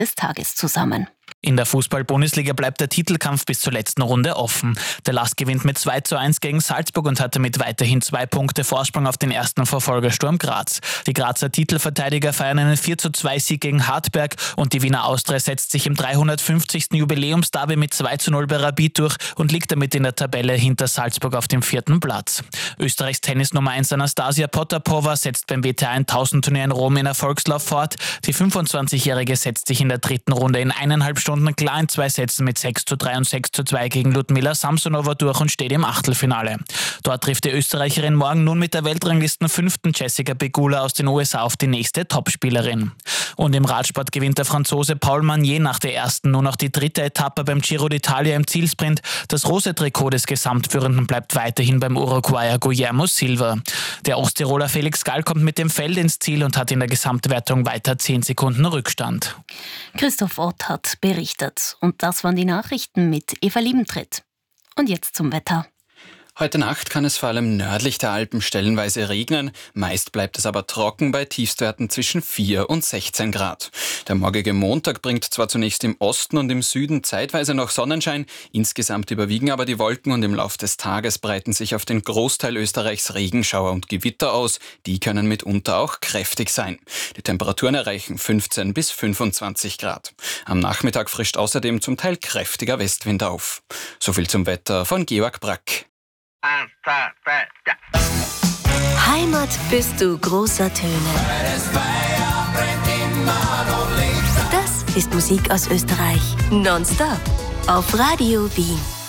des Tages zusammen. In der Fußball-Bundesliga bleibt der Titelkampf bis zur letzten Runde offen. Der LASK gewinnt mit 2:1 gegen Salzburg und hatte mit weiterhin 2 Punkte Vorsprung auf den ersten Verfolger Sturm Graz. Die Grazer Titelverteidiger feiern einen 4:2-Sieg gegen Hartberg und die Wiener Austria setzt sich im 350. Jubiläumsderby mit 2:0 bei Rapid durch und liegt damit in der Tabelle hinter Salzburg auf dem 4. Platz. Österreichs Tennis Nummer 1 Anastasia Potapova setzt beim WTA 1000 Turnier in Rom in Erfolgslauf fort. Die 25-Jährige setzt sich in der 3. Runde in 1,5 Stunden klar in 2 Sätzen mit 6:3 und 6:2 gegen Ludmila Samsonova durch und steht im Achtelfinale. Dort trifft die Österreicherin morgen nun mit der Weltranglisten 5. Jessica Pegula aus den USA auf die nächste Topspielerin. Und im Radsport gewinnt der Franzose Paul Magnier nach der ersten nur noch die 3. Etappe beim Giro d'Italia im Zielsprint. Das rosa Trikot des Gesamtführenden bleibt weiterhin beim Uruguayer Guillermo Silva. Der Osttiroler Felix Gall kommt mit dem Feld ins Ziel und hat in der Gesamtwertung weiter 10 Sekunden Rückstand. Christoph Ott hat berichtet. Und das waren die Nachrichten mit Eva Liebentritt. Und jetzt zum Wetter. Heute Nacht kann es vor allem nördlich der Alpen stellenweise regnen. Meist bleibt es aber trocken bei Tiefstwerten zwischen 4 und 16 Grad. Der morgige Montag bringt zwar zunächst im Osten und im Süden zeitweise noch Sonnenschein, insgesamt überwiegen aber die Wolken und im Lauf des Tages breiten sich auf den Großteil Österreichs Regenschauer und Gewitter aus. Die können mitunter auch kräftig sein. Die Temperaturen erreichen 15 bis 25 Grad. Am Nachmittag frischt außerdem zum Teil kräftiger Westwind auf. Soviel zum Wetter von Georg Brack. 1, 2, 3, ja. Heimat bist du großer Töne. Das ist Musik aus Österreich. Nonstop auf Radio Wien.